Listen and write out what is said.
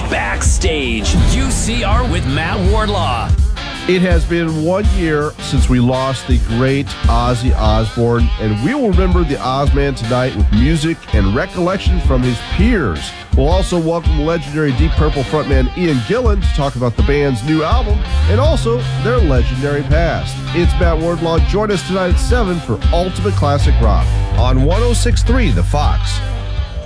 Backstage, UCR with Matt Wardlaw. It has been 1 year since we lost the great Ozzy Osbourne, and we will remember the Ozman tonight with music and recollections from his peers. We'll also welcome legendary Deep Purple frontman Ian Gillan to talk about the band's new album and also their legendary past. It's Matt Wardlaw. Join us tonight at 7 for Ultimate Classic Rock on 106.3 The Fox.